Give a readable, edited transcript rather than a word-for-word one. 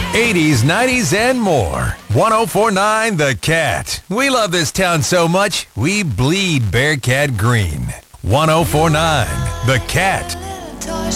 80s, 90s, and more. 1049 The Cat. We love this town so much, we bleed Bearcat green. 1049 The Cat.